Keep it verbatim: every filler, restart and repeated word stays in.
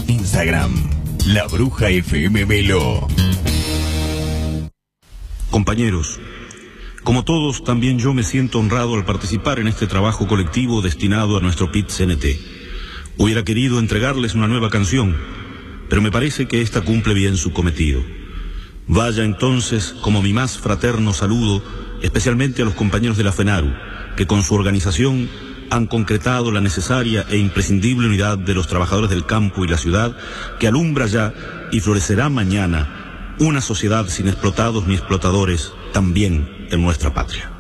Instagram, La Bruja F M Melo. Compañeros, como todos, también yo me siento honrado al participar en este trabajo colectivo destinado a nuestro P I T-C N T. Hubiera querido entregarles una nueva canción, pero me parece que esta cumple bien su cometido. Vaya entonces como mi más fraterno saludo, especialmente a los compañeros de la FENARU, que con su organización han concretado la necesaria e imprescindible unidad de los trabajadores del campo y la ciudad, que alumbra ya y florecerá mañana una sociedad sin explotados ni explotadores, también en nuestra patria.